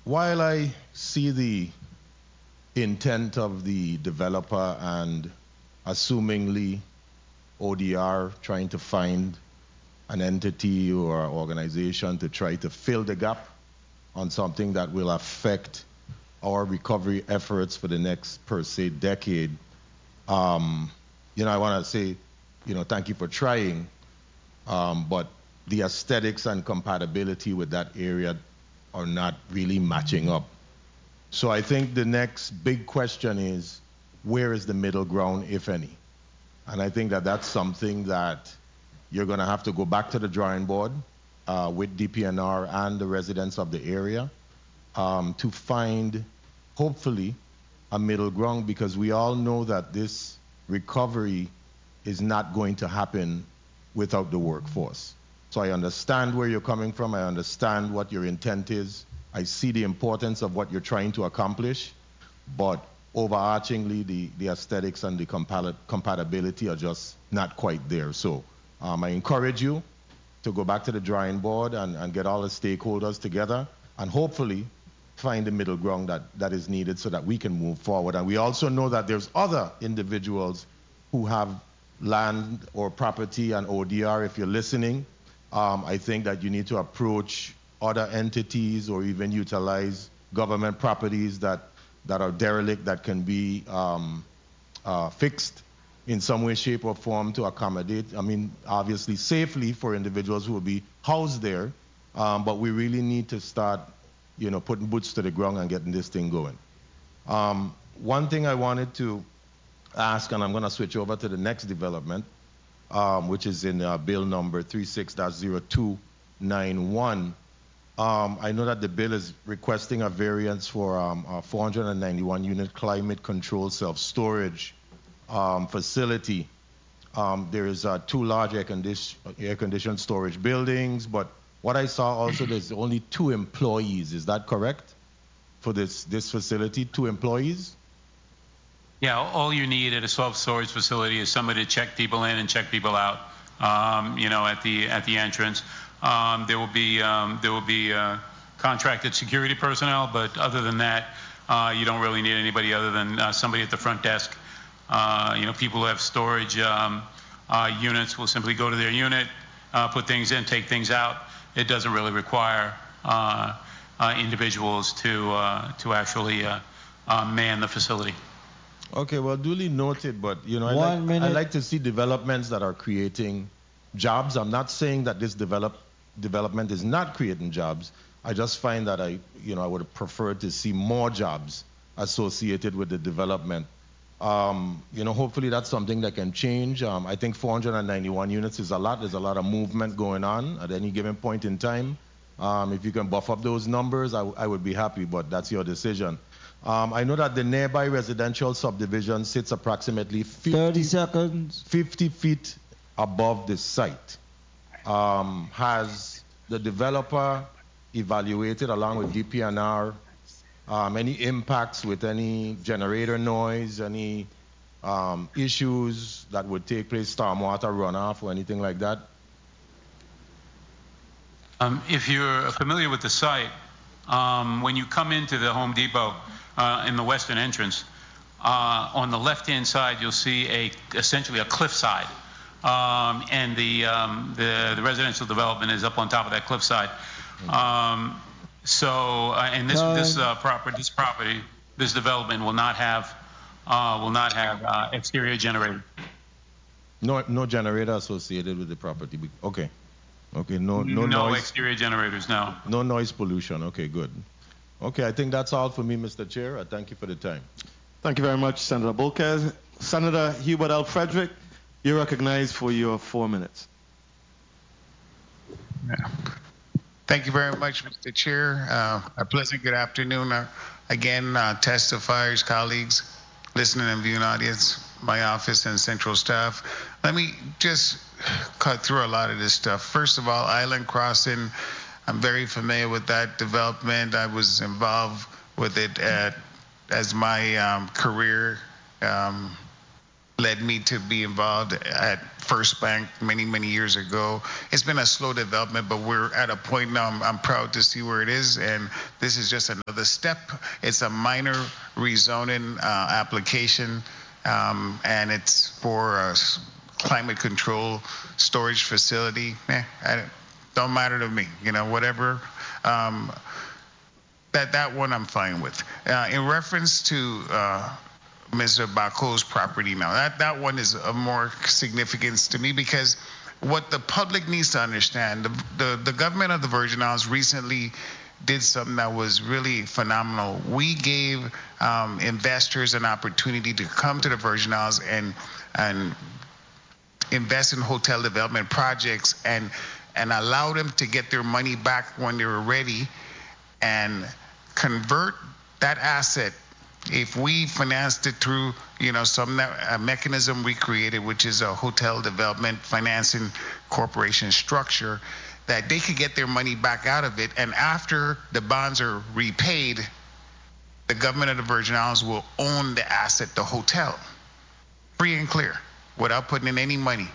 While I see the intent of the developer and assumingly ODR trying to find an entity or organization to try to fill the gap on something that will affect our recovery efforts for the next, per se, decade, I want to say, thank you for trying, but the aesthetics and compatibility with that area are not really matching up. So I think the next big question is, where is the middle ground, if any? And I think that that's something that you're going to have to go back to the drawing board with DPNR and the residents of the area to find, hopefully, a middle ground, because we all know that this recovery is not going to happen without the workforce. So I understand where you're coming from. I understand what your intent is. I see the importance of what you're trying to accomplish, but overarchingly, the aesthetics and the compatibility are just not quite there. So I encourage you to go back to the drawing board and get all the stakeholders together and hopefully find the middle ground that is needed so that we can move forward. And we also know that there's other individuals who have land or property and ODR. If you're listening, I think that you need to approach other entities or even utilize government properties that are derelict, that can be fixed in some way, shape, or form to accommodate, obviously safely for individuals who will be housed there, but we really need to start, putting boots to the ground and getting this thing going. One thing I wanted to ask, and I'm going to switch over to the next development, which is in bill number 36-0291. I know that the bill is requesting a variance for a 491-unit climate control self-storage facility. There is 2 large air-conditioned storage buildings, but what I saw also, there's only 2 employees. Is that correct? For this facility, 2 employees? Yeah, all you need at a self-storage facility is somebody to check people in and check people out. At the entrance, there will be contracted security personnel, but other than that, you don't really need anybody other than somebody at the front desk. People who have storage units will simply go to their unit, put things in, take things out. It doesn't really require individuals to actually man the facility. Okay, well, duly noted, but I like to see developments that are creating jobs. I'm not saying that this development is not creating jobs. I just find that I would have preferred to see more jobs associated with the development. Hopefully that's something that can change. I think 491 units is a lot. There's a lot of movement going on at any given point in time. If you can buff up those numbers, I would be happy, but that's your decision. I know that the nearby residential subdivision sits approximately 30 seconds. 50 feet above the site. Has the developer evaluated, along with DPNR, any impacts with any generator noise, any issues that would take place, stormwater runoff or anything like that? If you're familiar with the site, when you come into the Home Depot in the western entrance, on the left-hand side you'll see essentially a cliffside, and the residential development is up on top of that cliffside. This development will not have exterior generator. No generator associated with the property. Okay. No noise. Exterior generators. No. No noise pollution. Okay, good. Okay, I think that's all for me, Mr. Chair. I thank you for the time. Thank you very much, Senator Boulkes. Senator Hubert L. Frederick, you're recognized for your 4 minutes. Yeah. Thank you very much, Mr. Chair. A pleasant good afternoon. Again, testifiers, colleagues, listening and viewing audience, my office and central staff. Let me just cut through a lot of this stuff. First of all, Island Crossing, I'm very familiar with that development. I was involved with it as my career led me to be involved at First Bank many years ago. It's been a slow development, but we're at a point now I'm proud to see where it is, and this is just another step. It's a minor rezoning application, and it's for a climate control storage facility. Don't matter to me, whatever. That one I'm fine with. In reference to Mr. Bako's property now, that one is of more significance to me, because what the public needs to understand, the government of the Virgin Islands recently did something that was really phenomenal. We gave investors an opportunity to come to the Virgin Islands and invest in hotel development projects and allow them to get their money back when they were ready and convert that asset. If we financed it through, some mechanism we created, which is a hotel development financing corporation structure, that they could get their money back out of it, and after the bonds are repaid, the government of the Virgin Islands will own the asset, the hotel, free and clear, without putting in any money.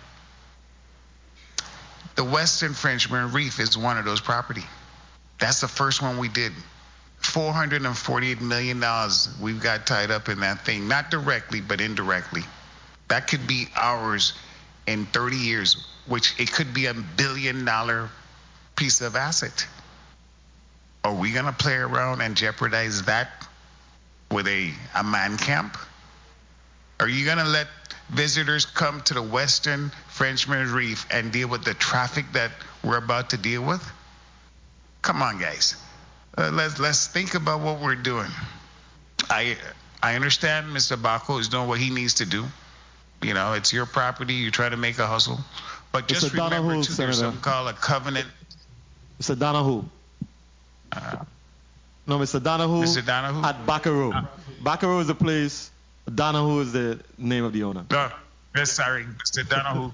The Westin Frenchman Reef is one of those property. That's the first one we did. $448 million we've got tied up in that thing, not directly, but indirectly. That could be ours in 30 years, which it could be $1 billion piece of asset. Are we going to play around and jeopardize that with a man camp? Are you going to let visitors come to the Westin Frenchman Reef and deal with the traffic that we're about to deal with? Come on, guys. Let's think about what we're doing. I understand Mr. Bako is doing what he needs to do. It's your property. You try to make a hustle. But just remember, there's something called a covenant. Mr. Donahue. No, Mr. Donahue. Mr. Donahue? At Baccaroo. Baccaroo is the place. Donahue is the name of the owner. Sorry, Mr. Donahue.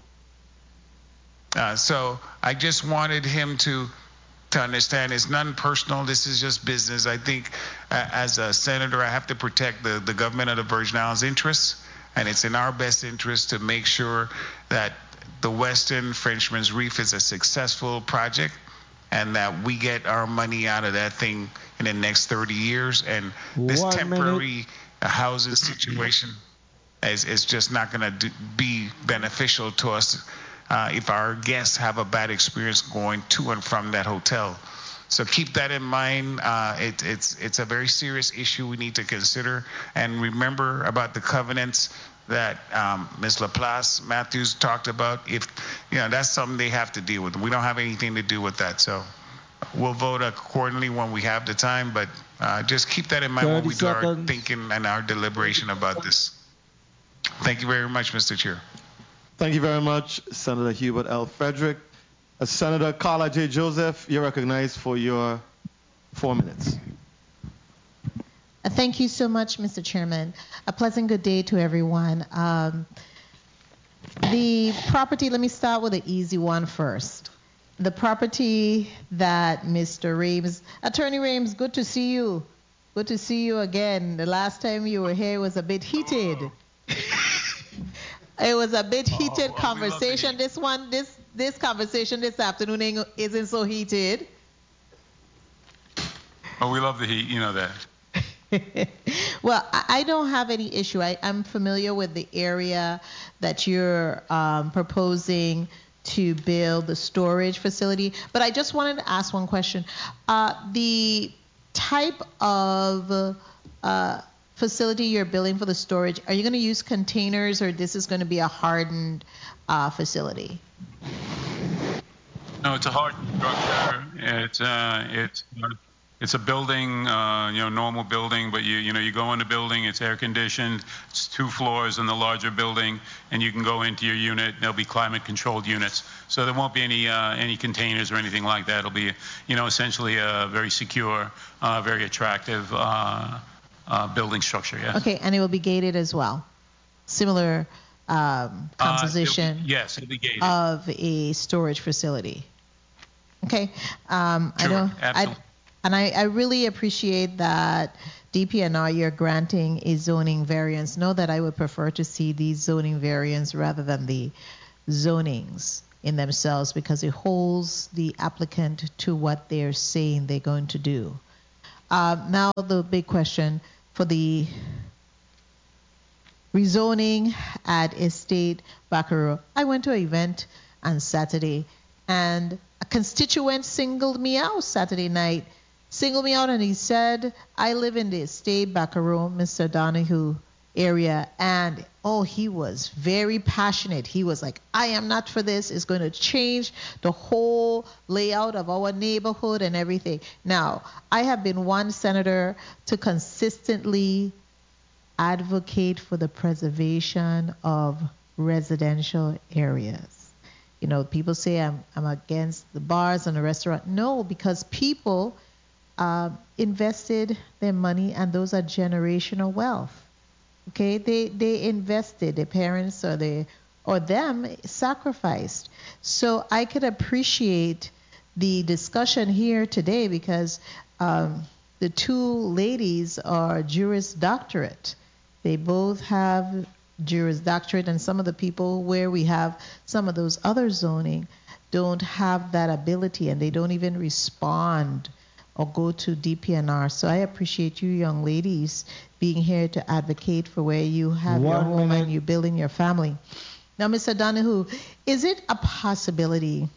So I just wanted him to understand it's nothing personal. This is just business. I think as a senator, I have to protect the government of the Virgin Islands' interests, and it's in our best interest to make sure that the Westin Frenchman's Reef is a successful project and that we get our money out of that thing in the next 30 years. And this temporary housing situation is just not going to be beneficial to us if our guests have a bad experience going to and from that hotel. So keep that in mind. It's a very serious issue we need to consider. And remember about the covenants that Ms. Laplace Matthews talked about. If that's something they have to deal with. We don't have anything to do with that. So we'll vote accordingly when we have the time. But just keep that in mind when we do our thinking and our deliberation about this. Thank you very much, Mr. Chair. Thank you very much, Senator Hubert L. Frederick. Senator Carla J. Joseph, you're recognized for your 4 minutes. Thank you so much, Mr. Chairman. A pleasant good day to everyone. The property, let me start with the easy one first. The property that Mr. Rames, Attorney Rames, good to see you. Good to see you again. The last time you were here was a bit heated. It was a bit heated conversation. This conversation this afternoon isn't so heated. Oh, we love the heat, you know that. Well, I don't have any issue. I'm familiar with the area that you're proposing to build the storage facility, but I just wanted to ask one question. The type of facility you're building for the storage, are you going to use containers, or this is going to be a hardened facility? No, it's a hardened structure. It's a building, normal building, but you go in the building, it's air conditioned, it's 2 floors in the larger building, and you can go into your unit. There'll be climate controlled units, so there won't be any containers or anything like that. It'll be, essentially a very secure, very attractive building structure. Yeah. Okay, and it will be gated as well. Similar composition. Yes, it'll be gated. Of a storage facility. Okay. Sure, absolutely. I really appreciate that DPNR, you're granting a zoning variance. Know that I would prefer to see these zoning variants rather than the zonings in themselves, because it holds the applicant to what they're saying they're going to do. Now the big question for the rezoning at Estate Bacaro. I went to an event on Saturday, and a constituent singled me out Saturday night, and he said, I live in the Estate Bacaro, Mr. Donahue area, and he was very passionate. He was like, I am not for this. It's going to change the whole layout of our neighborhood and everything. Now, I have been one senator to consistently advocate for the preservation of residential areas. You know, people say I'm against the bars and the restaurant. No, because people invested their money, and those are generational wealth. Okay, they invested, their parents or them sacrificed. So I could appreciate the discussion here today, because the two ladies are Juris Doctorate. They both have Juris Doctorate, and some of the people where we have some of those other zoning don't have that ability, and they don't even respond or go to DPNR. So I appreciate you young ladies being here to advocate for where you have your home and you're building your family. Now, Mr. Donahue, is it a possibility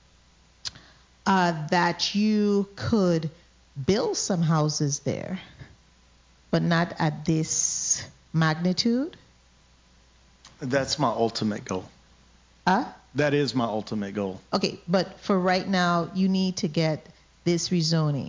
that you could build some houses there, but not at this magnitude? That's my ultimate goal. That is my ultimate goal. Okay, but for right now, you need to get this rezoning.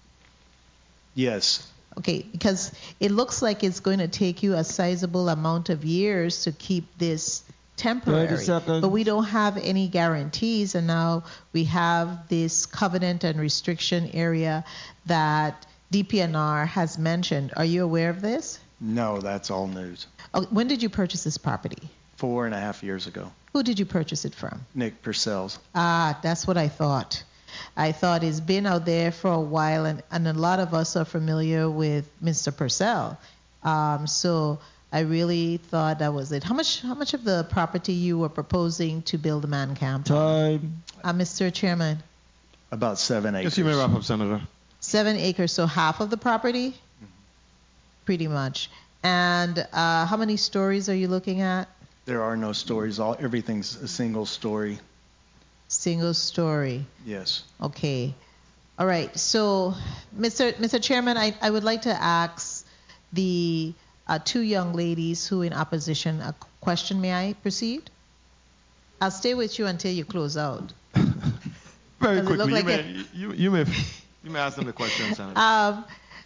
Yes. Okay, because it looks like it's going to take you a sizable amount of years to keep this temporary. But we don't have any guarantees, and now we have this covenant and restriction area that DPNR has mentioned. Are you aware of this? No, that's all news. Oh, when did you purchase this property? 4.5 years ago. Who did you purchase it from? Nick Purcell's. That's what I thought. I thought it's been out there for a while, and a lot of us are familiar with Mr. Purcell. So I really thought that was it. How much of the property you were proposing to build a man camp? Time. Mr. Chairman? About 7 acres. Yes, you may wrap up, Senator. 7 acres, so half of the property? Mm-hmm. Pretty much. And how many stories are you looking at? There are no stories. Everything's a single story. Single story. Yes. Okay. All right. So, Mr. Chairman, I would like to ask the two young ladies who in opposition a question. May I proceed? I'll stay with you until you close out. Very quickly. You may ask them the question, Senator.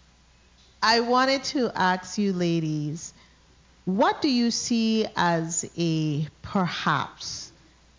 I wanted to ask you ladies, what do you see as a perhaps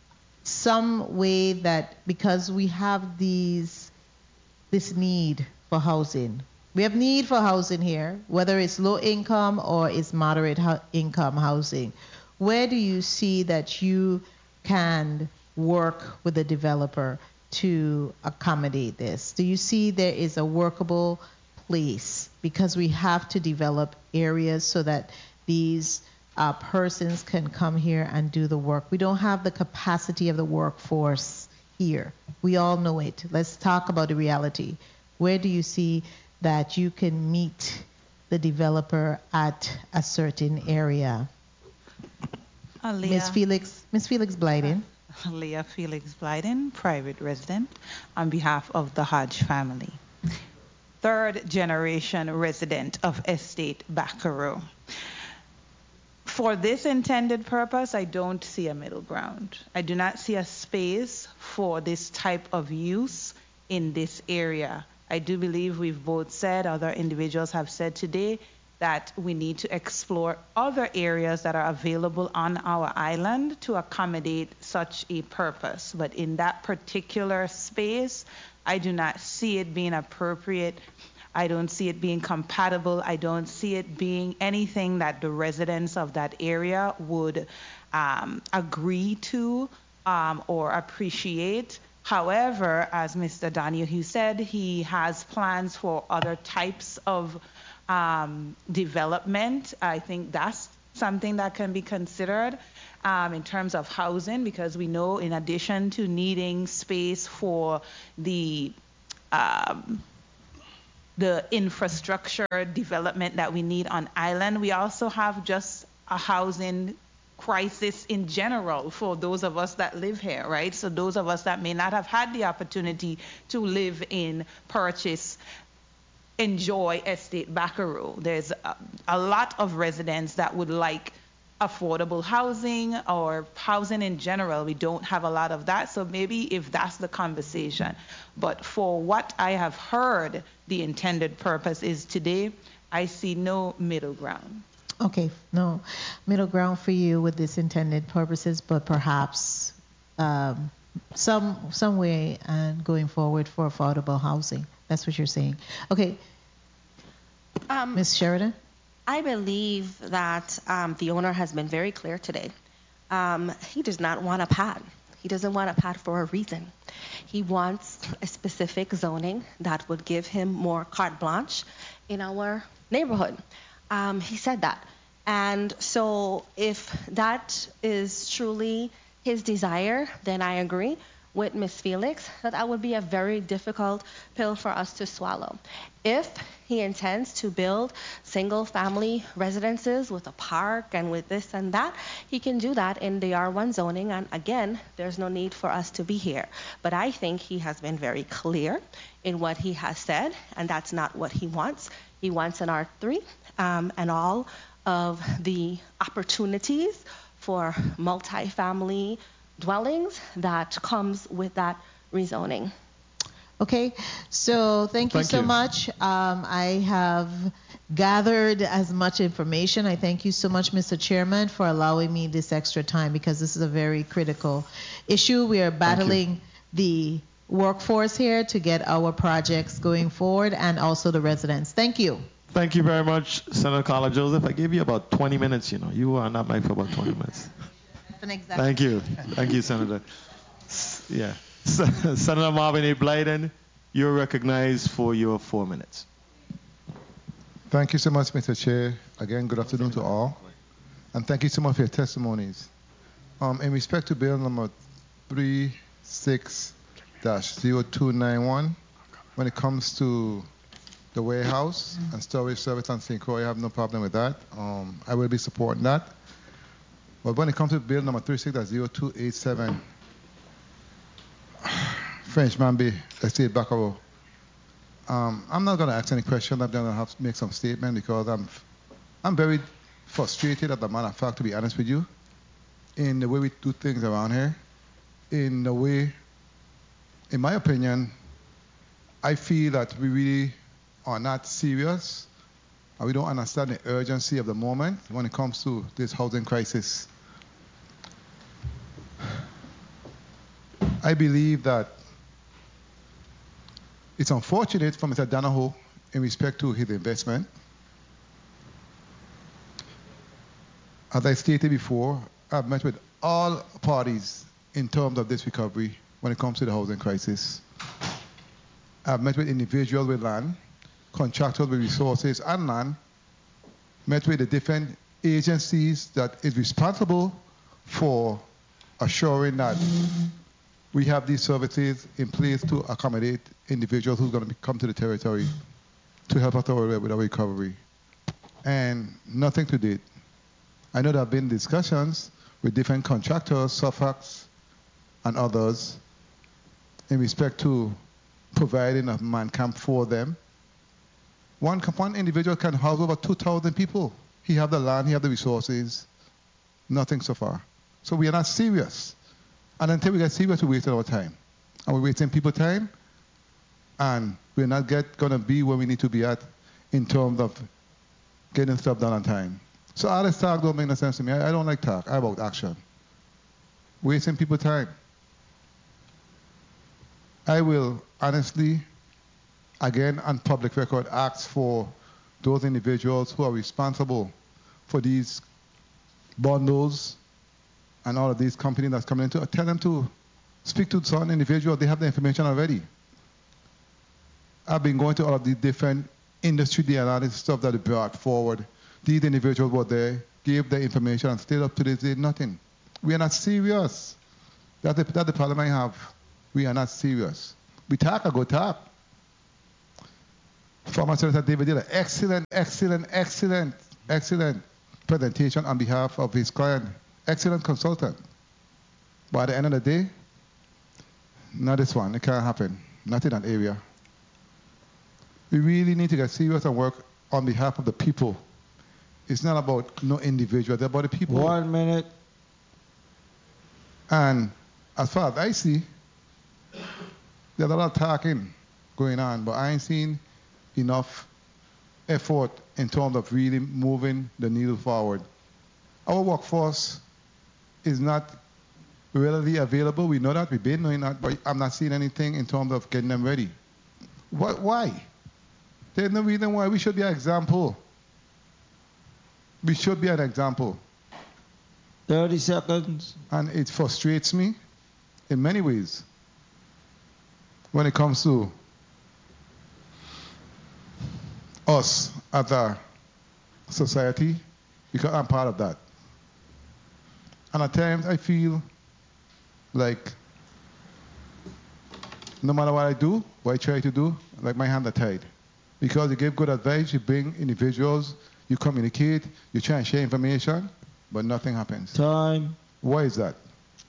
some way that, because we have this need for housing, we have need for housing here, whether it's low income or it's moderate income housing, where do you see that you can work with the developer to accommodate this? Do you see there is a workable place? Because we have to develop areas so that these persons can come here and do the work. We don't have the capacity of the workforce here. We all know it. Let's talk about the reality. Where do you see that you can meet the developer at a certain area? Ms. Felix Blyden. Leah Felix Blyden, private resident, on behalf of the Hodge family. Third generation resident of Estate Bacaro. For this intended purpose, I don't see a middle ground. I do not see a space for this type of use in this area. I do believe we've both said, other individuals have said today, that we need to explore other areas that are available on our island to accommodate such a purpose. But in that particular space, I do not see it being appropriate. I don't see it being compatible. I don't see it being anything that the residents of that area would agree to or appreciate. However, as Mr. Donahue said, he has plans for other types of development. I think that's something that can be considered in terms of housing, because we know in addition to needing space for the infrastructure development that we need on island, we also have just a housing crisis in general for those of us that live here, right? So those of us that may not have had the opportunity to live in, purchase, enjoy Estate Buckaroo. There's a lot of residents that would like affordable housing or housing in general. We don't have a lot of that, so maybe if that's the conversation. But for what I have heard the intended purpose is today, I see no middle ground. Okay, no middle ground for you with this intended purposes, but perhaps some way and going forward for affordable housing. That's what you're saying. Okay, Ms. Sheridan? I believe that the owner has been very clear today. He does not want a pad. He doesn't want a pad for a reason. He wants a specific zoning that would give him more carte blanche in our neighborhood. He said that. And so if that is truly his desire, then I agree with Ms. Felix that that would be a very difficult pill for us to swallow. If he intends to build single-family residences with a park and with this and that, he can do that in the R1 zoning, and again, there's no need for us to be here. But I think he has been very clear in what he has said, and that's not what he wants. He wants an R3 and all of the opportunities for multifamily dwellings that comes with that rezoning. Okay, so thank you so much. I have gathered as much information. I thank you so much, Mr. Chairman, for allowing me this extra time, because this is a very critical issue. We are battling the workforce here to get our projects going forward, and also the residents. Thank you. Thank you very much, Senator Carla Joseph. I gave you about 20 minutes, you know. You are not made for about 20 minutes. Thank you. Thank you, Senator. Yeah. Senator Marvin A. Blyden, you're recognized for your 4 minutes. Thank you so much, Mr. Chair. Again, good afternoon to all. And thank you so much for your testimonies. In respect to bill number 36-0291, when it comes to the warehouse and storage service on St. Croix, I have no problem with that. I will be supporting that. But when it comes to bill number 36-0287, French Mamby, Estate Buckaroo, I'm not going to ask any questions. I'm going to have to make some statement, because I'm very frustrated, as a matter of fact, to be honest with you, in the way we do things around here. In the way, in my opinion, I feel that we really are not serious, and we don't understand the urgency of the moment when it comes to this housing crisis. I believe that it's unfortunate for Mr. Donahoe in respect to his investment. As I stated before, I've met with all parties in terms of this recovery when it comes to the housing crisis. I've met with individuals with land, contractors with resources and land, met with the different agencies that is responsible for assuring that we have these services in place to accommodate individuals who are going to come to the territory to help us with our recovery. And nothing to date. I know there have been discussions with different contractors, Suffolks and others, in respect to providing a man camp for them. One individual can house over 2,000 people. He have the land, he have the resources. Nothing so far. So we are not serious. And until we get serious, we're wasting our time. And we're wasting people's time, and we're not going to be where we need to be at in terms of getting stuff done on time. So all this talk don't make no sense to me. I don't like talk. I about action. Wasting people's time. I will honestly, again, on public record, ask for those individuals who are responsible for these bundles and all of these companies that's coming into, tell them to Speak to some individuals, they have the information already. I've been going to all of the different industry DNA stuff that they brought forward. These individuals were there, gave the information, and still up to this day, nothing. We are not serious. That's the problem I have. We are not serious. We talk, I go talk. Former Senator David did an excellent presentation on behalf of his client. Excellent consultant. But at the end of the day, not this one. It can't happen. Not in that area. We really need to get serious and work on behalf of the people. It's not about no individual. It's about the people. 1 minute. And as far as I see, there's a lot of talking going on, but I ain't seen enough effort in terms of really moving the needle forward. Our workforce is not readily available. We know that. We've been knowing that, but I'm not seeing anything in terms of getting them ready. Why? There's no reason why. We should be an example. We should be an example. 30 seconds. And it frustrates me in many ways when it comes to us as a society, because I'm part of that. And at times I feel like no matter what I do, what I try to do, like my hands are tied. Because you give good advice, you bring individuals, you communicate, you try and share information, but nothing happens. Time. Why is that?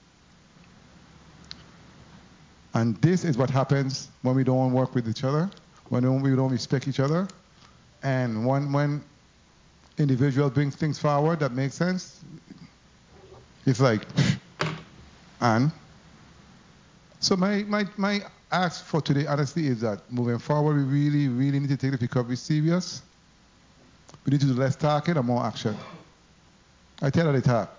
And this is what happens when we don't work with each other, when we don't respect each other, and when individuals bring things forward that make sense, it's like, and so my ask for today, honestly, is that moving forward, we really need to take the recovery serious. We need to do less talking and more action. I tell her they talk.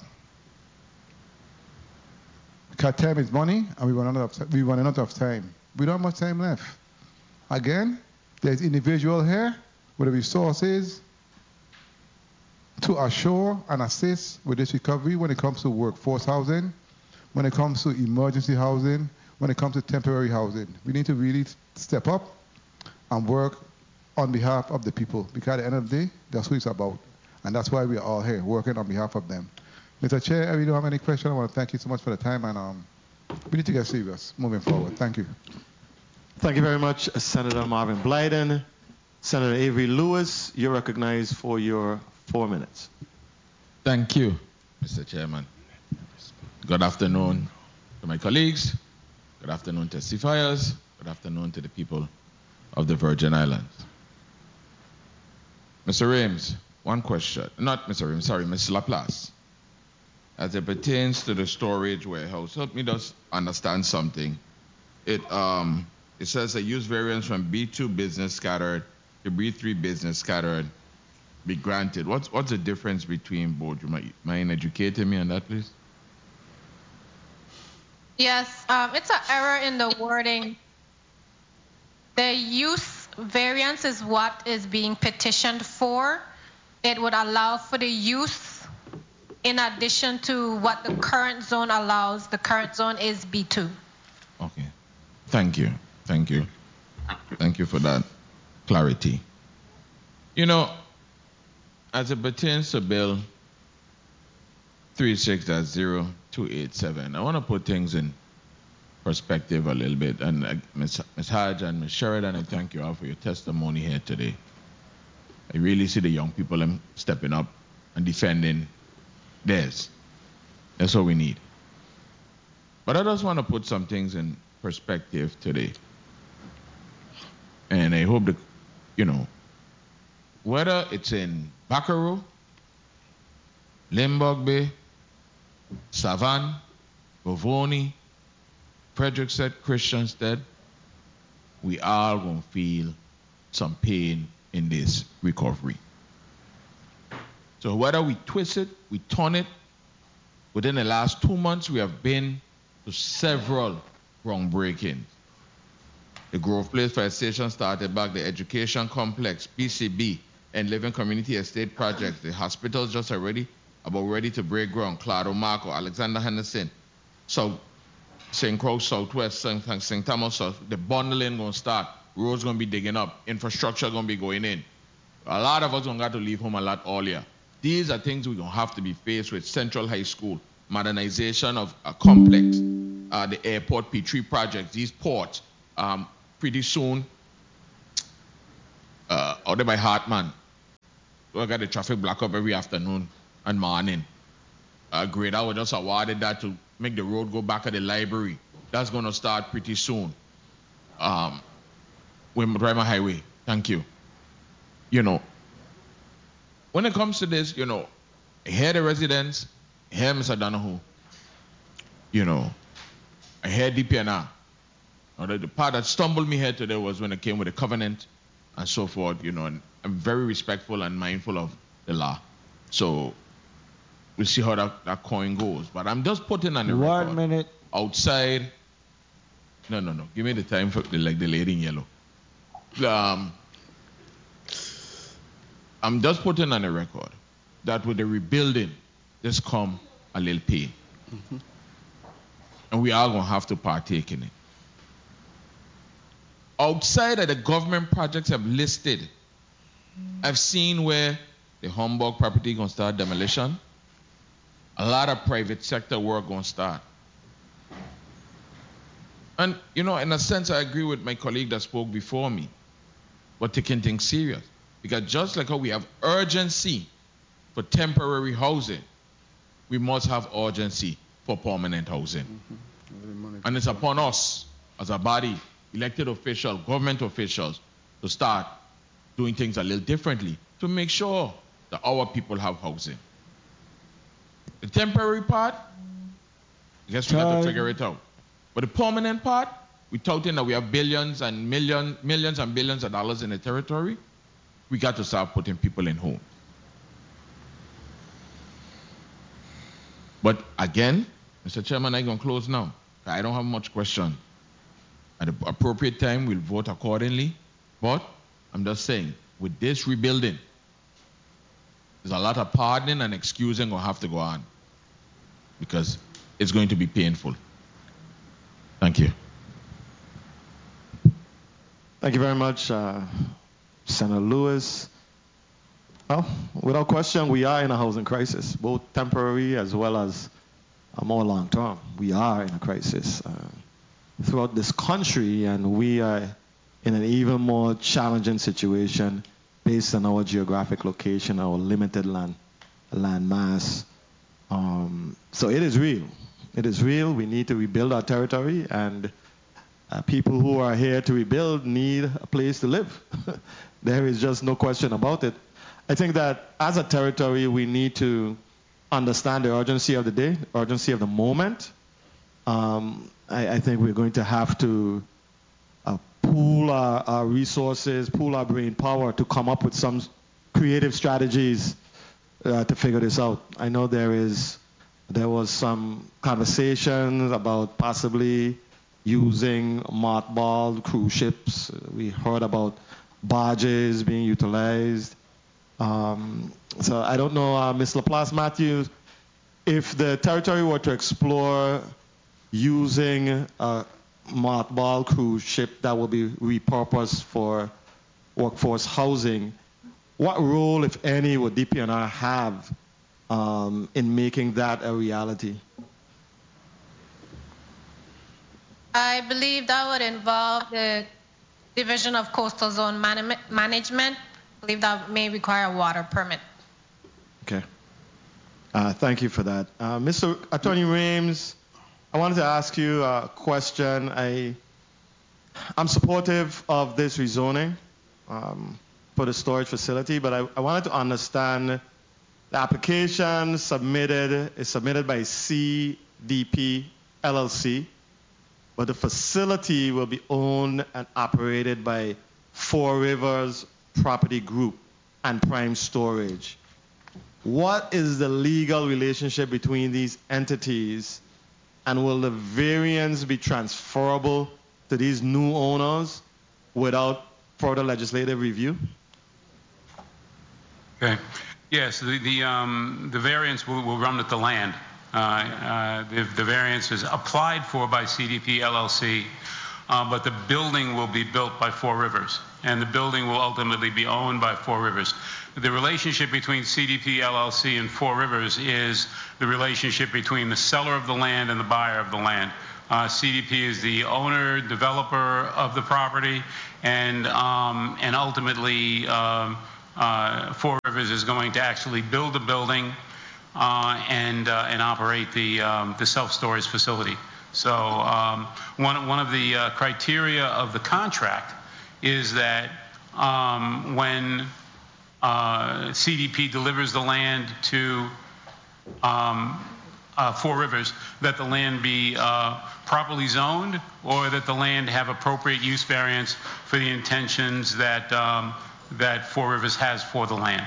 Because time is money, and we run out of time. We don't have much time left. Again, there's individual here with the resources to assure and assist with this recovery when it comes to workforce housing, when it comes to emergency housing, when it comes to temporary housing. We need to really step up and work on behalf of the people, because at the end of the day, that's what it's about. And that's why we are all here, working on behalf of them. Mr. Chair, if you don't have any questions, I want to thank you so much for the time, and we need to get serious moving forward. Thank you. Thank you very much, Senator Marvin Blyden. Senator Avery Lewis, you're recognized for your 4 minutes. Thank you, Mr. Chairman. Good afternoon to my colleagues. Good afternoon, testifiers. Good afternoon to the people of the Virgin Islands. Mr. Rames, one question. Not Mr. Rames, sorry, Ms. Laplace. As it pertains to the storage warehouse, help me just understand something. It says a use variance from B2 business scattered to B3 business scattered be granted. What's the difference between both? You mind educating me on that, please? Yes, it's an error in the wording. The use variance is what is being petitioned for. It would allow for the use in addition to what the current zone allows. The current zone is B2. Okay. Thank you. Thank you. Thank you for that clarity. You know, as it pertains to Bill 36-0287, I want to put things in perspective a little bit. And Ms. Hodge and Ms. Sheridan, I thank you all for your testimony here today. I really see the young people stepping up and defending theirs. That's what we need. But I just want to put some things in perspective today. And I hope that, you know, whether it's in Buckaroo, Limburg Bay, Savannah, Bovoni, Frederickstead, Christiansted, we are going to feel some pain in this recovery. So whether we twist it, we turn it, within the last 2 months, we have been to several groundbreakings. The Grove Place Fire Station started back, the Education Complex, PCB, and Living Community Estate Project. The hospital's just about ready to break ground. Claro Marco, Alexander Henderson. So St. Croix Southwest, St. Thomas South, the bundling going to start. Roads going to be digging up. Infrastructure going to be going in. A lot of us going to have to leave home a lot earlier. These are things we're going to have to be faced with. Central High School, modernization of a complex, the airport P3 projects, these ports. Pretty soon, out there by Hartman, we got the traffic block up every afternoon and morning. Greda was just awarded that to make the road go back at the library. That's going to start pretty soon. With Rima Highway, thank you. You know, when it comes to this, you know, I hear the residents, I hear Mr. Donoghue, you know, I hear DPNR. The part that stumbled me here today was when it came with the covenant and so forth, you know, and I'm very respectful and mindful of the law. So we'll see how that coin goes. But I'm just putting on the record. 1 minute. Outside. No. Give me the time for the lady in yellow. I'm just putting on the record that with the rebuilding, there's come a little pain. Mm-hmm. And we are going to have to partake in it. Outside of the government projects I've listed, I've seen where the Hamburg property going to start demolition. A lot of private sector work going to start. And, you know, in a sense, I agree with my colleague that spoke before me. But taking things serious. Because just like how we have urgency for temporary housing, we must have urgency for permanent housing. Mm-hmm. And it's upon us as a body, elected officials, government officials, to start doing things a little differently to make sure that our people have housing. The temporary part, I guess we have to figure it out. But the permanent part, we're touting that we have millions and billions of dollars in the territory. We got to start putting people in homes. But again, Mr. Chairman, I'm going to close now. I don't have much question. At the appropriate time, we'll vote accordingly. But I'm just saying, with this rebuilding, there's a lot of pardoning and excusing will have to go on because it's going to be painful. Thank you. Thank you very much, Senator Lewis. Well, without question, we are in a housing crisis, both temporary as well as a more long-term. We are in a crisis throughout this country, and we are in an even more challenging situation based on our geographic location, our limited land mass. So it is real. It is real. We need to rebuild our territory, and people who are here to rebuild need a place to live. There is just no question about it. I think that as a territory, we need to understand the urgency of the day, urgency of the moment. I think we're going to have to pool our resources, pool our brain power to come up with some creative strategies to figure this out. I know there was some conversations about possibly using mothballed cruise ships. We heard about barges being utilized. So I don't know, Ms. Laplace Matthews, if the territory were to explore using a mothballed cruise ship that will be repurposed for workforce housing, what role, if any, would DPNR have in making that a reality? I believe that would involve the Division of Coastal Zone Management. I believe that may require a water permit. Okay. Thank you for that. Mr. Attorney Rames, I wanted to ask you a question. I'm supportive of this rezoning for the storage facility, but I wanted to understand the application is submitted by CDP LLC, but the facility will be owned and operated by Four Rivers Property Group and Prime Storage. What is the legal relationship between these entities, and will the variance be transferable to these new owners without further legislative review? Okay. Yes, the variance will run with the land. The variance is applied for by CDP LLC, but the building will be built by Four Rivers, and the building will ultimately be owned by Four Rivers. The relationship between CDP LLC and Four Rivers is the relationship between the seller of the land and the buyer of the land. CDP is the owner, developer of the property, and ultimately Four Rivers is going to actually build the building and operate the self-storage facility. So one of the criteria of the contract is that when CDP delivers the land to Four Rivers, that the land be properly zoned, or that the land have appropriate use variance for the intentions that that Four Rivers has for the land.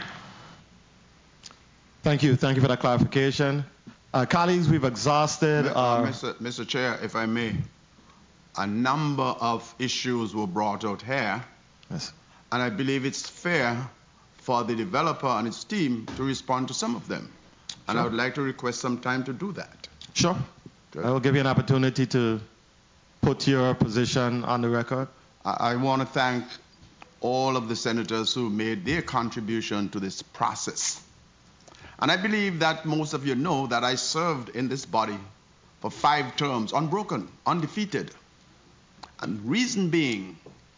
Thank you for that clarification. Colleagues, we've exhausted our... Mr. Chair, if I may, a number of issues were brought out here, yes, and I believe it's fair for the developer and his team to respond to some of them. And I would like to request some time to do that. Sure. I will give you an opportunity to put your position on the record. I want to thank all of the senators who made their contribution to this process. And I believe that most of you know that I served in this body for 5 terms, unbroken, undefeated. And reason being,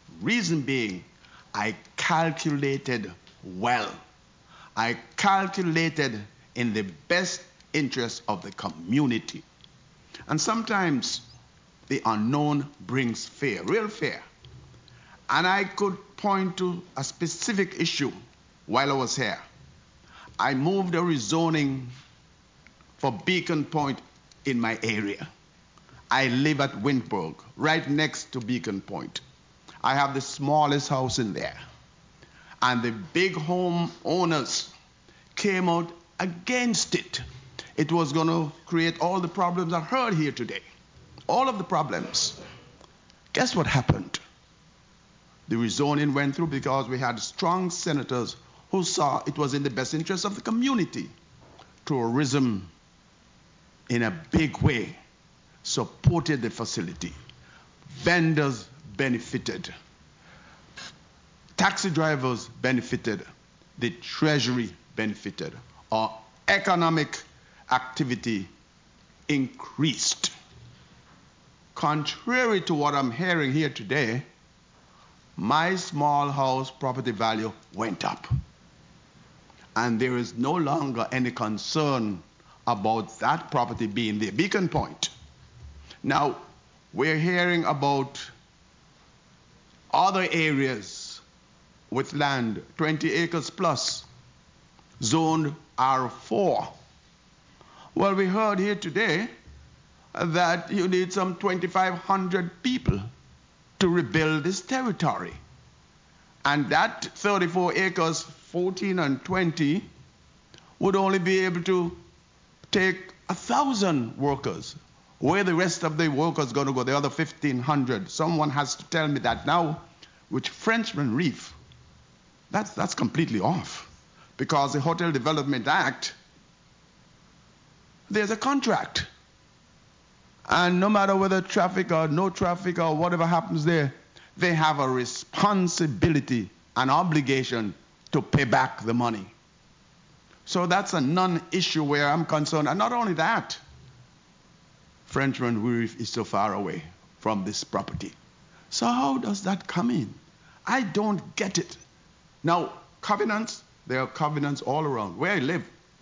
I calculated well. I calculated in the best interest of the community. And sometimes the unknown brings fear, real fear. And I could point to a specific issue while I was here. I moved a rezoning for Beacon Point in my area. I live at Windberg, right next to Beacon Point. I have the smallest house in there. And the big home owners came out against it. It was going to create all the problems I heard here today. All of the problems. Guess what happened? The rezoning went through because we had strong senators who saw it was in the best interest of the community. Tourism, in a big way, supported the facility. Vendors benefited. Taxi drivers benefited. The Treasury benefited. Our economic activity increased. Contrary to what I'm hearing here today, my small house property value went up. And there is no longer any concern about that property being the Beacon Point. Now, we're hearing about other areas with land, 20 acres plus, zoned R4. Well, we heard here today that you need some 2,500 people to rebuild this territory. And that 34 acres, 14 and 20, would only be able to take 1,000 workers. Where the rest of the workers going to go, the other 1,500? Someone has to tell me that now. With Frenchman Reef, that's completely off. Because the Hotel Development Act, there's a contract. And no matter whether traffic or no traffic or whatever happens there, they have a responsibility, an obligation to pay back the money. So that's a non-issue where I'm concerned. And not only that, Frenchman Reef is so far away from this property. So how does that come in? I don't get it. Now, covenants, there are covenants all around. Where I live,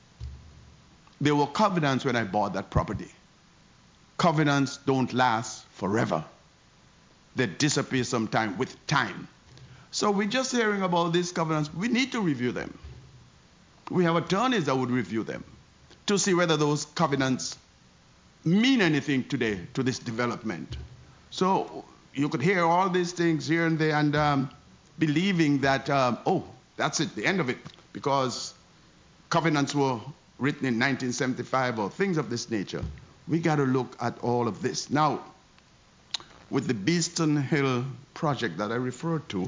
there were covenants when I bought that property. Covenants don't last forever. They disappear sometime with time. So we're just hearing about these covenants. We need to review them. We have attorneys that would review them to see whether those covenants mean anything today to this development. So you could hear all these things here and there and believing that, oh, that's it, the end of it, because covenants were written in 1975 or things of this nature. We got to look at all of this. Now, with the Beeston Hill project that I referred to,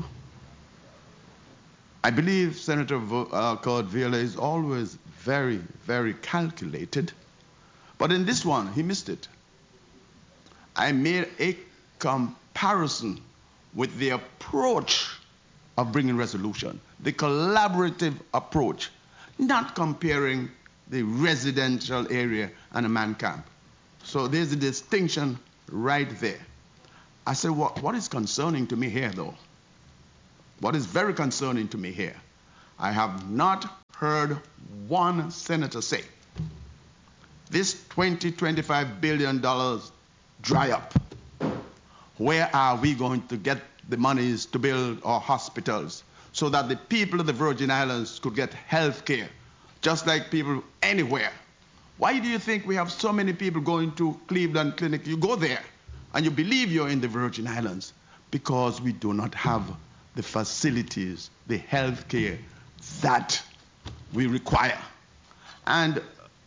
I believe Senator Cordovilla is always very, very calculated, But in this one, he missed it. I made a comparison with the approach of bringing resolution, the collaborative approach, not comparing the residential area and a man camp. So there's a distinction right there. I said, what is concerning to me here, though? What is very concerning to me here? I have not heard one senator say, this $20-25 billion dry up. Where are we going to get the monies to build our hospitals so that the people of the Virgin Islands could get health care, just like people anywhere? Why do you think we have so many people going to Cleveland Clinic? You go there and you believe you're in the Virgin Islands because we do not have the facilities, the health care that we require. And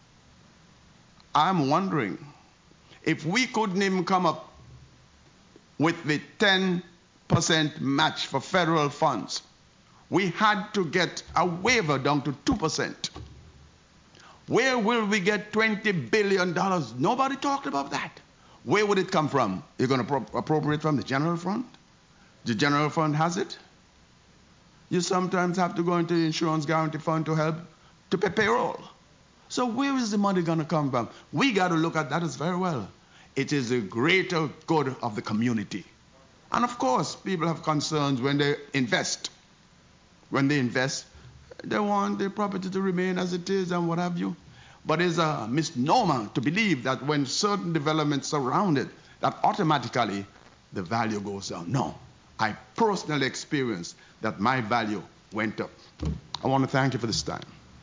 I'm wondering if we couldn't even come up with the 10% match for federal funds. We had to get a waiver down to 2%. Where will we get $20 billion? Nobody talked about that. Where would it come from? You're going to appropriate from the general fund? The general fund has it. You sometimes have to go into the insurance guarantee fund to help to pay payroll. So where is the money going to come from? We got to look at that as very well. It is a greater good of the community. And of course, people have concerns when they invest. When they invest, they want their property to remain as it is and what have you. But it's a misnomer to believe that when certain developments surround it, that automatically the value goes down. No. I personally experienced that my value went up. I want to thank you for this time.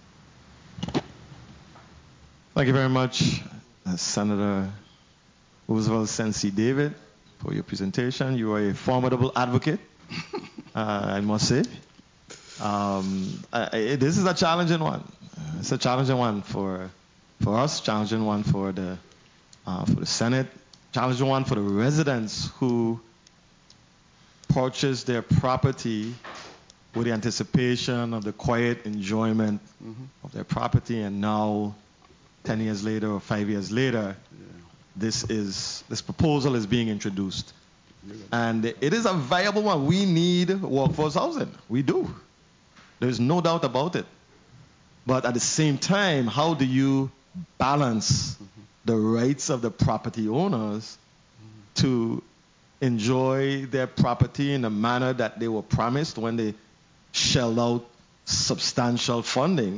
Thank you very much, Senator Roosevelt Sensi David, for your presentation. You are a formidable advocate, I must say. This is a challenging one. It's a challenging one for us, challenging one for the Senate, challenging one for the residents who purchase their property with the anticipation of the quiet enjoyment of their property, and now 10 years later or 5 years later, this proposal is being introduced. And it is a viable one. We need workforce housing. We do. There's no doubt about it. But at the same time, how do you balance the rights of the property owners to enjoy their property in a manner that they were promised when they shelled out substantial funding?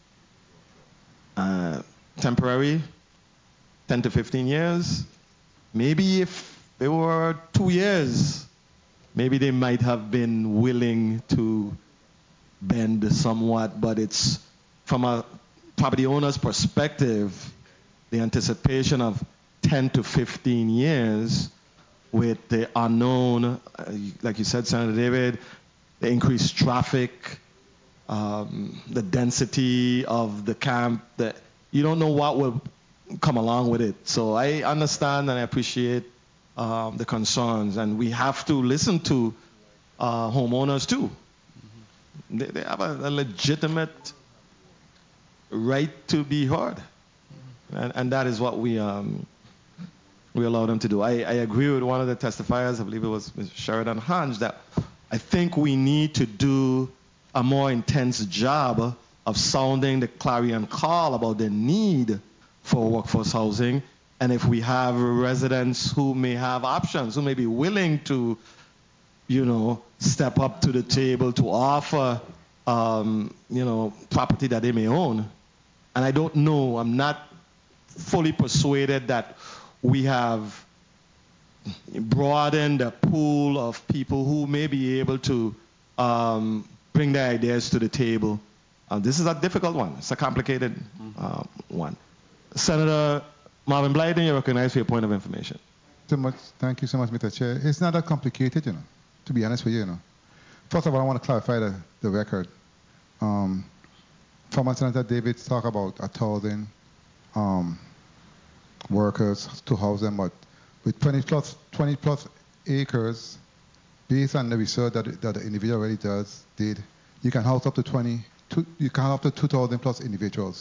Temporary, 10 to 15 years. Maybe if they were 2 years, maybe they might have been willing to bend somewhat, but it's from a property owner's perspective, the anticipation of 10 to 15 years with the unknown, like you said, Senator David, the increased traffic, the density of the camp, that you don't know what will come along with it. So I understand and I appreciate the concerns, and we have to listen to homeowners too. They have a legitimate right to be heard, and that is what we allow them to do. I agree with one of the testifiers, I believe it was Mr. Sheridan Hange, that I think we need to do a more intense job of sounding the clarion call about the need for workforce housing. And if we have residents who may have options, who may be willing to, step up to the table to offer, property that they may own. And I don't know, I'm not fully persuaded that we have broadened the pool of people who may be able to bring their ideas to the table. This is a difficult one. It's a complicated one. Senator Marvin Blyden, you're recognized for your point of information. Thank you so much, Mr. Chair. It's not that complicated, to be honest with you, First of all, I want to clarify the record. Former Senator David talked about 1,000 workers to house them, but with 20 plus acres, based on the research that the individual already did, you can house up to 2,000 plus individuals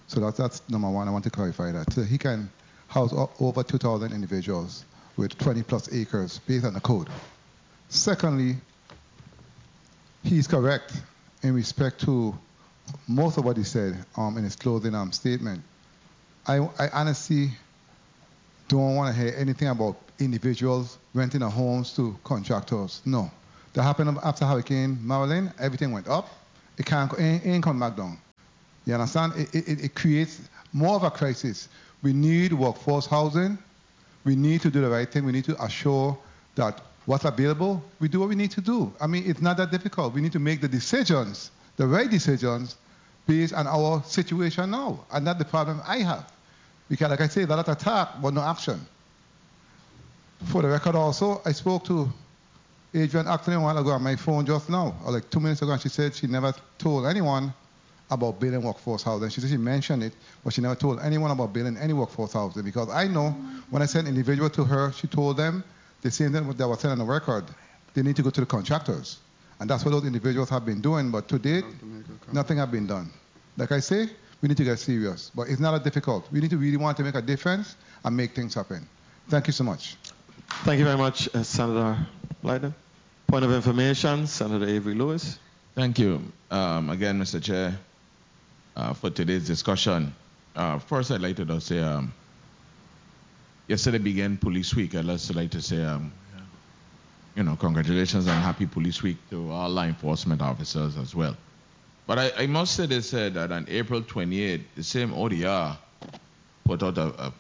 So that's number one. I want to clarify that. So he can house over 2,000 individuals with 20 plus acres based on the code. Secondly, he's correct in respect to most of what he said in his closing statement. I honestly don't want to hear anything about individuals renting their homes to contractors. No. That happened after Hurricane Marilyn. Everything went up. It ain't come back down. You understand? It creates more of a crisis. We need workforce housing. We need to do the right thing. We need to assure that what's available, we do what we need to do. I mean, it's not that difficult. We need to make the decisions, the right decisions, based on our situation now. And that's the problem I have. Because, like I say, a lot of talk, but no action. For the record also, I spoke to Adrian Acton a while ago on my phone just now, or like 2 minutes ago, and she said she never told anyone about building workforce housing. She said she mentioned it, but she never told anyone about building any workforce housing. Because I know when I sent an individual to her, she told them the same thing that was said on the record. They need to go to the contractors. And that's what those individuals have been doing. But to date, nothing has been done. Like I say, we need to get serious. But it's not that difficult. We need to really want to make a difference and make things happen. Thank you so much. Thank you very much, Senator Blyden. Point of information, Senator Avery Lewis. Thank you. Again, Mr. Chair, for today's discussion. First, I'd like to just say, yesterday began Police Week. I'd just like to say, congratulations and happy Police Week to all law enforcement officers as well. But I must say this, that on April 28th, the same ODR put out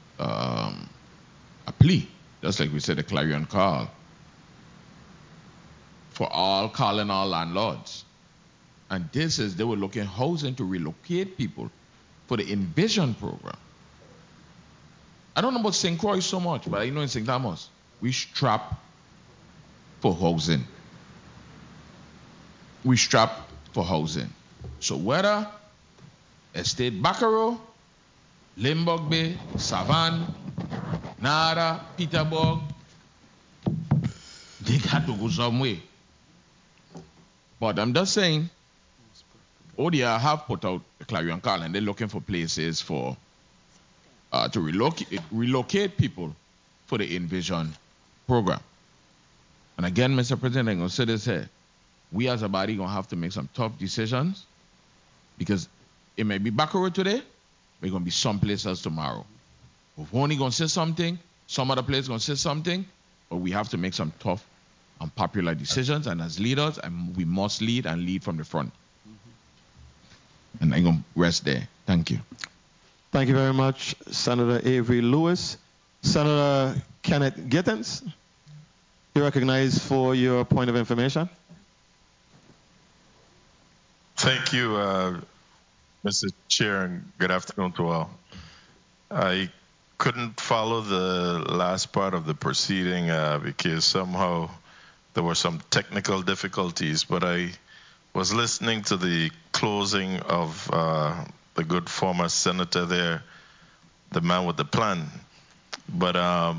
a plea, just like we said, a clarion call, for calling all landlords. And this is, they were looking housing to relocate people for the Envision program. I don't know about St. Croix so much, but I know in St. Thomas, we strap for housing. We strap for housing. So whether Estate Bacaro, Limburg Bay, Savannah, Nara, Peterborough, they got to go some way. But I'm just saying, ODR have put out a clarion call and they're looking for places for to relocate people for the Envision program. And again, Mr. President, I'm going to say this here. We as a body going to have to make some tough decisions because it may be Bacaro today, but it's going to be someplace else tomorrow. We're only going to say something, some other place going to say something, but we have to make some tough and popular decisions, and as leaders, and we must lead and lead from the front. And I'm going to rest there. Thank you. Thank you very much, Senator Avery Lewis. Senator Kenneth Gittens, you're recognized for your point of information. Thank you, Mr. Chair, and good afternoon to all. I couldn't follow the last part of the proceeding because somehow there were some technical difficulties, but I was listening to the closing of the good former senator there, the man with the plan. But,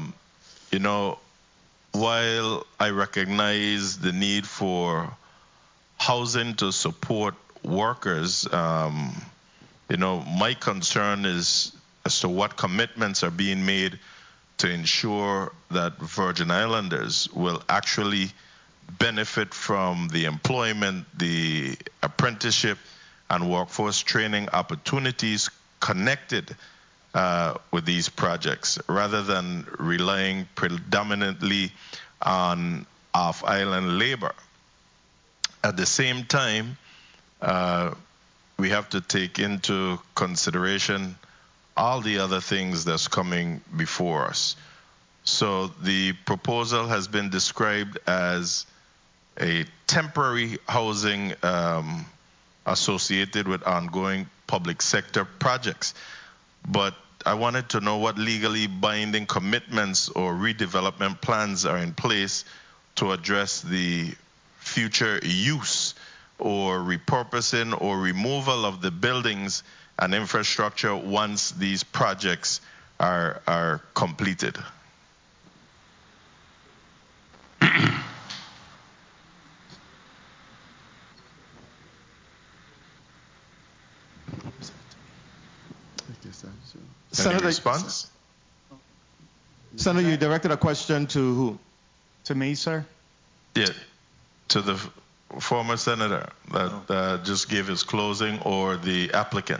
while I recognize the need for housing to support workers, my concern is as to what commitments are being made to ensure that Virgin Islanders will actually benefit from the employment, the apprenticeship, and workforce training opportunities connected with these projects, rather than relying predominantly on off-island labor. At the same time, we have to take into consideration all the other things that's coming before us. So the proposal has been described as a temporary housing associated with ongoing public sector projects. But I wanted to know what legally binding commitments or redevelopment plans are in place to address the future use or repurposing or removal of the buildings and infrastructure once these projects are completed. Senator, response? Senator, you directed a question to who? To me, sir? Yeah, to the former senator that just gave his closing, or the applicant.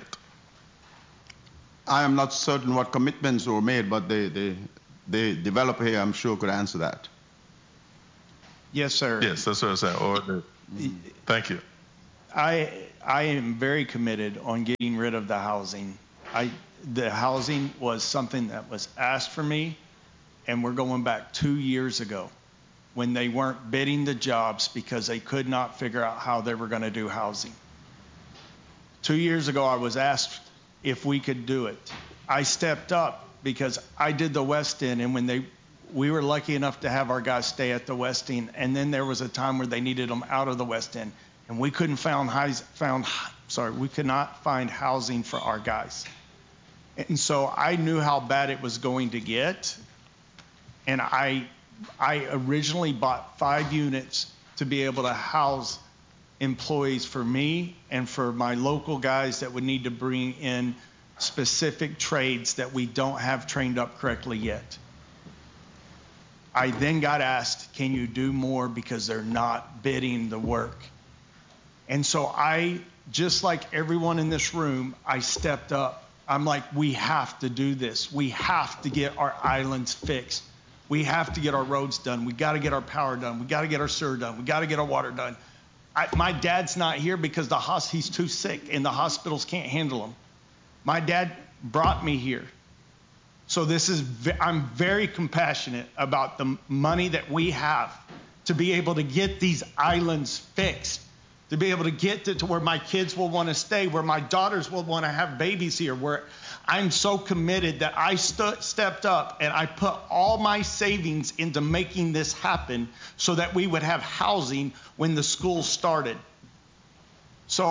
I am not certain what commitments were made, but the developer here, I'm sure, could answer that. Yes, sir. Yes, that's what I'm saying. Thank you. I am very committed on getting rid of the housing. The housing was something that was asked for me, and we're going back 2 years ago when they weren't bidding the jobs because they could not figure out how they were going to do housing. 2 years ago, I was asked if we could do it. I stepped up because I did the West End, and when we were lucky enough to have our guys stay at the West End, and then there was a time where they needed them out of the West End, and we could not find housing for our guys. And so I knew how bad it was going to get, and I originally bought 5 units to be able to house employees for me and for my local guys that would need to bring in specific trades that we don't have trained up correctly yet. I then got asked, can you do more because they're not bidding the work? And so I, just like everyone in this room, I stepped up. I'm like, we have to do this. We have to get our islands fixed. We have to get our roads done. We got to get our power done. We got to get our sewer done. We got to get our water done. My dad's not here because he's too sick and the hospitals can't handle him. My dad brought me here. So I'm very compassionate about the money that we have to be able to get these islands fixed, to be able to get to where my kids will want to stay, where my daughters will want to have babies here, where I'm so committed that I stepped up and I put all my savings into making this happen so that we would have housing when the school started. So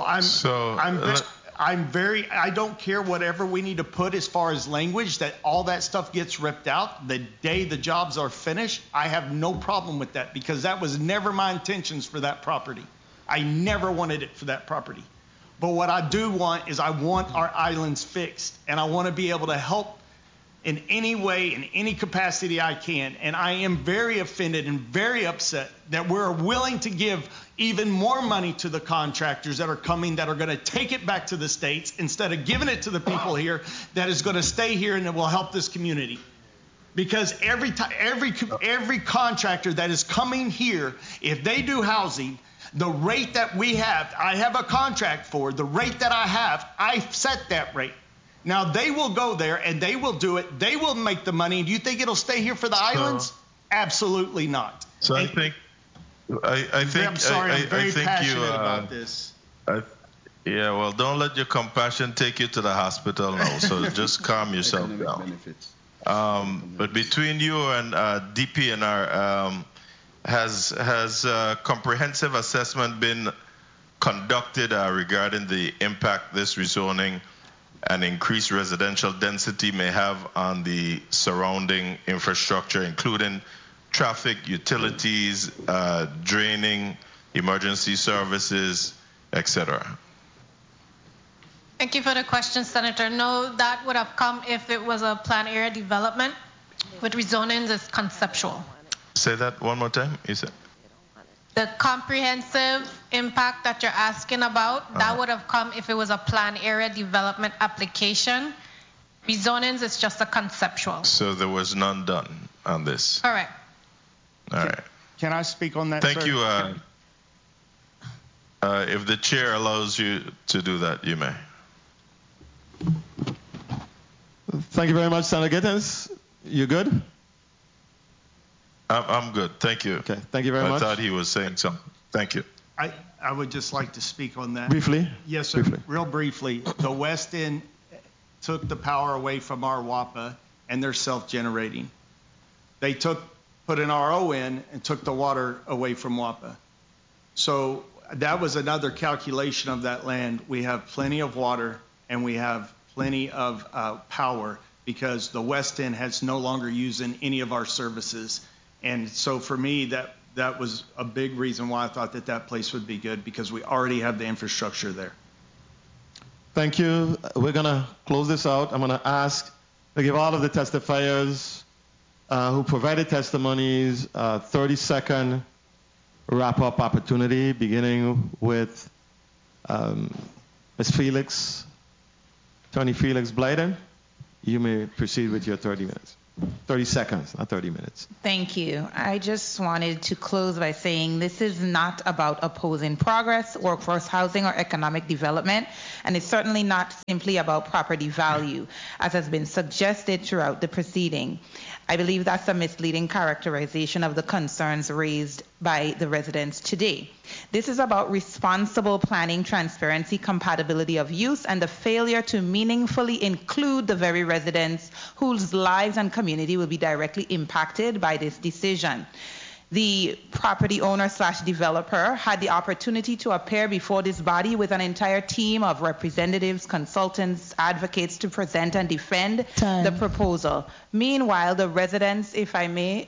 I don't care whatever we need to put as far as language, that all that stuff gets ripped out the day the jobs are finished. I have no problem with that because that was never my intentions for that property. I never wanted it for that property. But what I do want is I want our islands fixed, and I want to be able to help in any way, in any capacity I can. And I am very offended and very upset that we're willing to give even more money to the contractors that are coming, that are going to take it back to the states instead of giving it to the people here that is going to stay here and that will help this community. Because every contractor that is coming here, if they do housing, the rate that I have a contract for, the rate that I set that rate. Now they will go there and they will do it. They will make the money. Do you think it'll stay here for the islands? Absolutely not. So I think I'm sorry, I'm very passionate about this. Yeah, well, don't let your compassion take you to the hospital now. So just calm yourself down. But between you and DPNR, has a comprehensive assessment been conducted regarding the impact this rezoning and increased residential density may have on the surrounding infrastructure, including traffic, utilities, draining, emergency services, etc.? Thank you for the question, Senator. No, that would have come if it was a planned area development. With rezonings, it's conceptual. Say that one more time. You said the comprehensive impact that you're asking about, that would have come if it was a planned area development application. Rezonings is just a conceptual. So there was none done on this. Correct. All right. Can I speak on that? Thank sir? you. If the chair allows you to do that, you may. Thank you very much, Senator Gittens. You good? I'm good. Thank you. Okay. Thank you very much. I thought he was saying something. Thank you. I would just like to speak on that. Briefly? Yes, sir. Briefly. Real briefly. The West End took the power away from our WAPA, and they're self-generating. They put an RO in and took the water away from WAPA. So that was another calculation of that land. We have plenty of water, and we have plenty of power because the West End has no longer using any of our services. And so for me, that was a big reason why I thought that place would be good, because we already have the infrastructure there. Thank you. We're going to close this out. I'm going to ask to give all of the testifiers who provided testimonies 30-second wrap-up opportunity, beginning with Ms. Felix, Attorney Felix Blyden. You may proceed with your 30 minutes. 30 seconds, not 30 minutes. Thank you. I just wanted to close by saying this is not about opposing progress, workforce housing, or economic development, and it's certainly not simply about property value, as has been suggested throughout the proceeding. I believe that's a misleading characterization of the concerns raised by the residents today. This is about responsible planning, transparency, compatibility of use, and the failure to meaningfully include the very residents whose lives and community will be directly impacted by this decision. The property owner / developer had the opportunity to appear before this body with an entire team of representatives, consultants, advocates to present and defend the proposal. Meanwhile, the residents, if I may,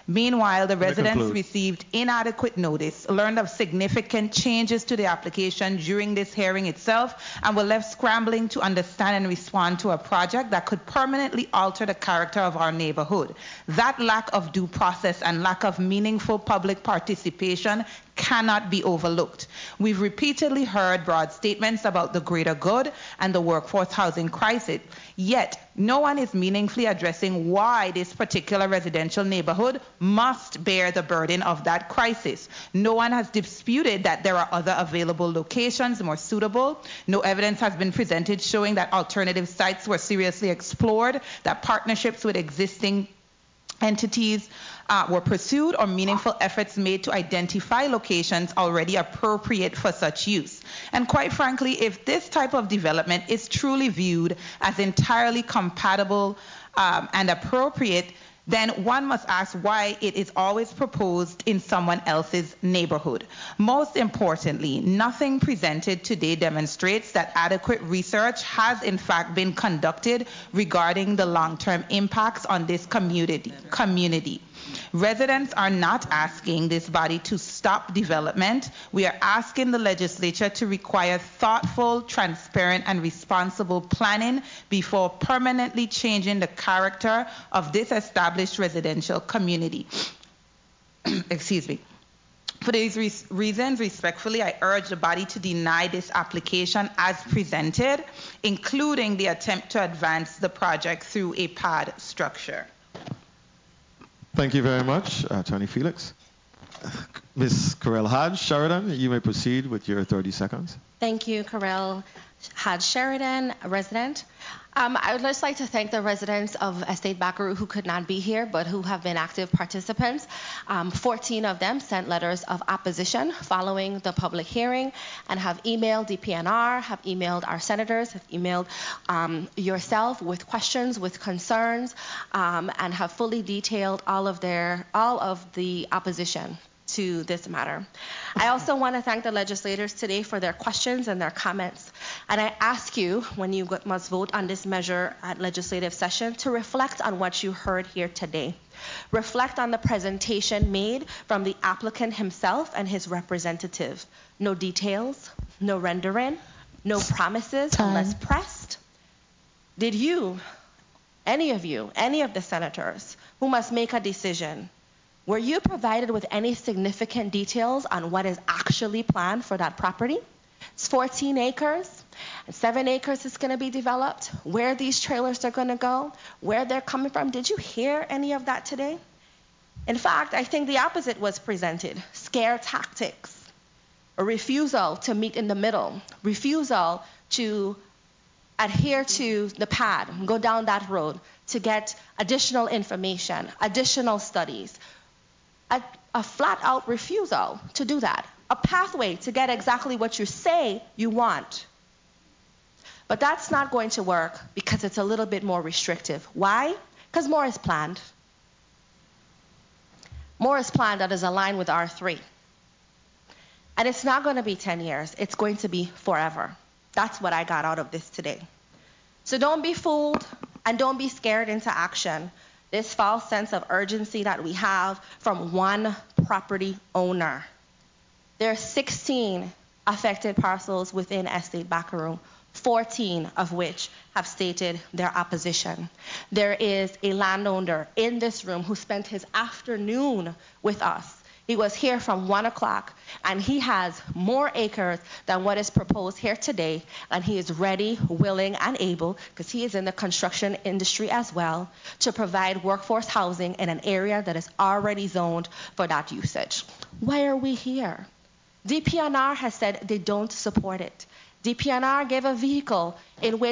received inadequate notice, learned of significant changes to the application during this hearing itself, and were left scrambling to understand and respond to a project that could permanently alter the character of our neighborhood. That lack of due process and lack of meaningful public participation cannot be overlooked. We've repeatedly heard broad statements about the greater good and the workforce housing crisis, yet no one is meaningfully addressing why this particular residential neighborhood must bear the burden of that crisis. No one has disputed that there are other available locations more suitable. No evidence has been presented showing that alternative sites were seriously explored, that partnerships with existing entities were pursued, or meaningful efforts made to identify locations already appropriate for such use. And quite frankly, if this type of development is truly viewed as entirely compatible and appropriate, then one must ask why it is always proposed in someone else's neighborhood. Most importantly, nothing presented today demonstrates that adequate research has in fact been conducted regarding the long-term impacts on this community. Residents are not asking this body to stop development. We are asking the legislature to require thoughtful, transparent, and responsible planning before permanently changing the character of this established residential community. Excuse me. For these reasons, respectfully, I urge the body to deny this application as presented, including the attempt to advance the project through a PAD structure. Thank you very much, Attorney Felix. Ms. Karel Hodge Sheridan, you may proceed with your 30 seconds. Thank you, Karel Hodge Sheridan, a resident. I would just like to thank the residents of Estate Buckaroo who could not be here, but who have been active participants. 14 of them sent letters of opposition following the public hearing and have emailed DPNR, have emailed our senators, have emailed yourself with questions, with concerns, and have fully detailed all of the opposition to this matter. I also want to thank the legislators today for their questions and their comments. And I ask you, when you must vote on this measure at legislative session, to reflect on what you heard here today. Reflect on the presentation made from the applicant himself and his representative. No details, no rendering, no promises unless pressed. Did you, any of the senators who must make a decision, were you provided with any significant details on what is actually planned for that property? It's 14 acres, and 7 acres is going to be developed, where these trailers are going to go, where they're coming from. Did you hear any of that today? In fact, I think the opposite was presented. Scare tactics, a refusal to meet in the middle, refusal to adhere to the PAD, go down that road to get additional information, additional studies. A flat-out refusal to do that. A pathway to get exactly what you say you want. But that's not going to work because it's a little bit more restrictive. Why? Because more is planned. More is planned that is aligned with R3. And it's not going to be 10 years. It's going to be forever. That's what I got out of this today. So don't be fooled and don't be scared into action. This false sense of urgency that we have from one property owner. There are 16 affected parcels within Estate Buckaroo. 14 of which have stated their opposition. There is a landowner in this room who spent his afternoon with us. He was here from 1 o'clock, and he has more acres than what is proposed here today, and he is ready, willing, and able, because he is in the construction industry as well, to provide workforce housing in an area that is already zoned for that usage. Why are we here? DPNR has said they don't support it. DPNR gave a vehicle in which